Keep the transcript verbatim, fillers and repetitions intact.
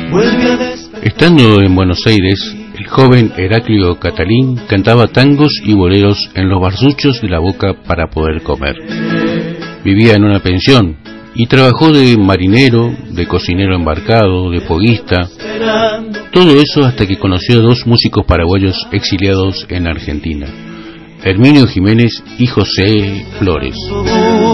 Estando en Buenos Aires, el joven Heraclio Catalín cantaba tangos y boleros en los barzuchos de la Boca para poder comer. Vivía en una pensión y trabajó de marinero, de cocinero embarcado, de foguista, todo eso hasta que conoció a dos músicos paraguayos exiliados en Argentina, Herminio Jiménez y José Flores.